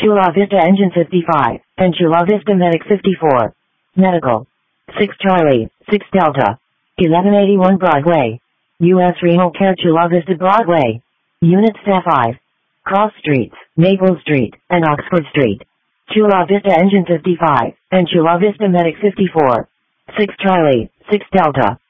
Chula Vista Engine 55, and Chula Vista Medic 54. Medical. 6 Charlie, 6 Delta. 1181 Broadway. U.S. Renal Care Chula Vista Broadway. Unit Staff 5. Cross Streets, Maple Street, and Oxford Street. Chula Vista Engine 55, and Chula Vista Medic 54. 6 Charlie, 6 Delta.